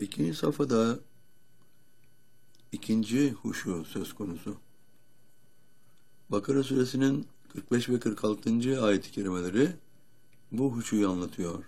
İkinci safhada ikinci huşu söz konusu. Bakara suresinin 45 ve 46. ayet-i kerimeleri bu huşuyu anlatıyor.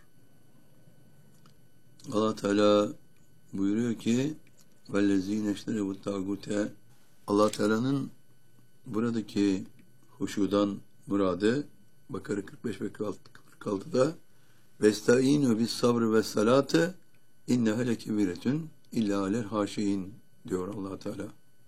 Allah Teala buyuruyor ki وَالَّذ۪ينَ اشْتَرَبُ التَّاغُوتَ Allah Teala'nın buradaki huşudan muradı Bakara 45 ve 46'da وَاسْتَعِينُوا بِالصَّبْرِ وَالصَّلَاةِ اِنَّهَا لَكَبِيرَةٌ اِلَّا عَلَى الْحَاشِينَ diyor Allah Teala.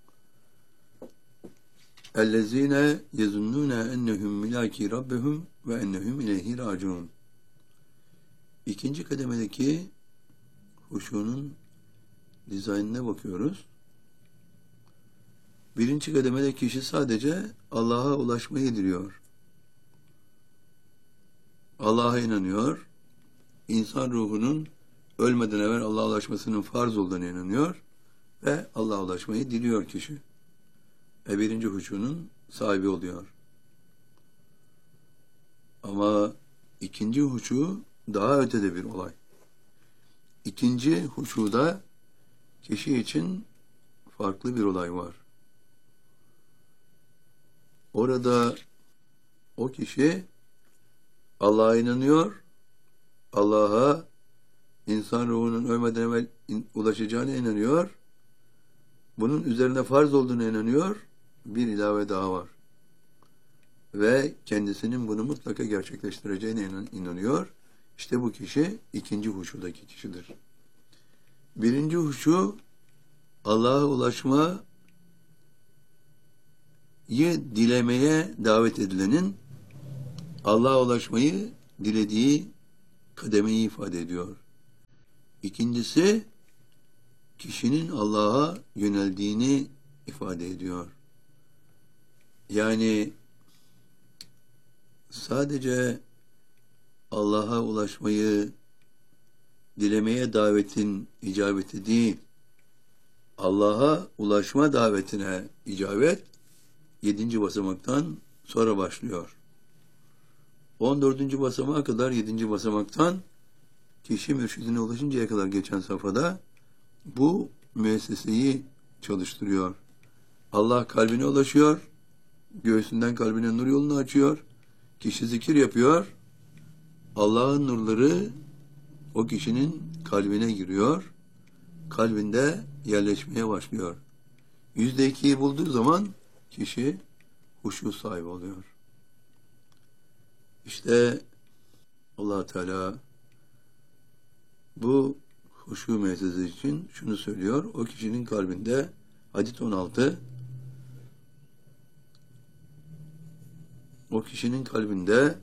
اَلَّذ۪ينَ يَزُنُّونَ اَنَّهُمْ مِلَاكِي رَبِّهُمْ وَاَنَّهُمْ اِلَيْهِ رَاجِعُونَ. İkinci kademedeki huşunun dizaynına bakıyoruz. Birinci kademede kişi sadece Allah'a ulaşmayı diliyor. Allah'a inanıyor. İnsan ruhunun ölmeden evvel Allah'a ulaşmasının farz olduğuna inanıyor ve Allah'a ulaşmayı diliyor kişi. Birinci huşunun sahibi oluyor. Ama ikinci huşu daha ötede bir olay. İkinci huşuda kişi için farklı bir olay var. Orada o kişi Allah'a inanıyor, Allah'a insan ruhunun ölmeden evvel ulaşacağına inanıyor, bunun üzerine farz olduğuna inanıyor, bir ilave daha var. Ve kendisinin bunu mutlaka gerçekleştireceğine inanıyor. İşte bu kişi ikinci huşudaki kişidir. Birinci huşu Allah'a ulaşmayı dilemeye davet edilenin Allah'a ulaşmayı dilediği kademeyi ifade ediyor. İkincisi kişinin Allah'a yöneldiğini ifade ediyor. Yani sadece Allah'a ulaşmayı dilemeye davetin icabeti değil, Allah'a ulaşma davetine icabet 7. basamaktan sonra başlıyor. 14. basamağa kadar 7. basamaktan kişi mürşidine ulaşıncaya kadar geçen safhada bu müesseseyi çalıştırıyor. Allah kalbine ulaşıyor, göğsünden kalbine nur yolunu açıyor, kişi zikir yapıyor, Allah'ın nurları o kişinin kalbine giriyor, kalbinde yerleşmeye başlıyor. %2'yi bulduğu zaman kişi huşu sahibi oluyor. İşte Allah Teala bu huşu meselesi için şunu söylüyor. O kişinin kalbinde hadis 16 o kişinin kalbinde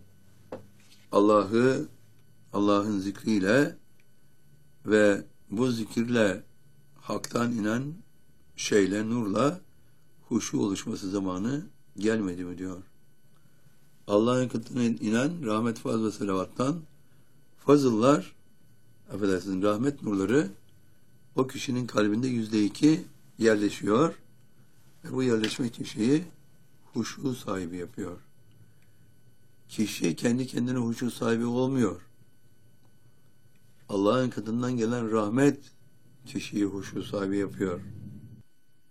Allah'ın zikriyle ve bu zikirle haktan inen şeyle, nurla huşu oluşması zamanı gelmedi mi diyor. Allah'ın katına inen rahmet, faz ve selavattan fazıllar, rahmet nurları o kişinin kalbinde %2 yerleşiyor ve bu yerleşme kişiyi huşu sahibi yapıyor. Kişi kendi kendine huşu sahibi olmuyor. Allah'ın katından gelen rahmet kişiyi huşu sahibi yapıyor.